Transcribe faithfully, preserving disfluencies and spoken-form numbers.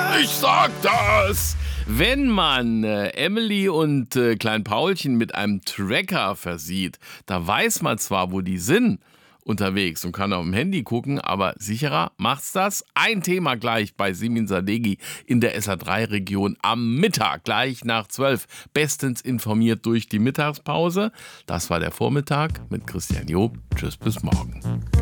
Ich sag das! Wenn man äh, Emily und äh, Klein Paulchen mit einem Tracker versieht, da weiß man zwar, wo die sind unterwegs und kann auf dem Handy gucken, aber sicherer macht's das. Ein Thema gleich bei Simin Sadeghi in der S A drei Region am Mittag, gleich nach zwölf. Bestens informiert durch die Mittagspause. Das war der Vormittag mit Christian Job. Tschüss, bis morgen.